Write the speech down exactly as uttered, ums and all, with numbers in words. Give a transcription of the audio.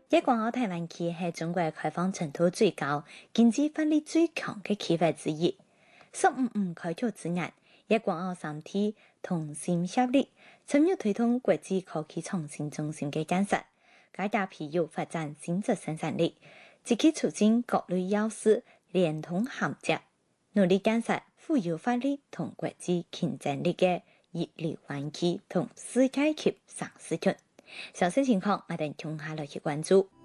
一港澳台灣區係中國開放程度最高、經濟發力最強嘅區域之一。十五五開拓之眼，一港澳三地同心協力，參與推動國際科技創新中心嘅建設，加大培育發展新質生產力，積極促進各類要素聯通銜接，努力建設富有發力同國際競爭力嘅一流灣區同世界級城市群。詳細情況，我哋聽下來去關注。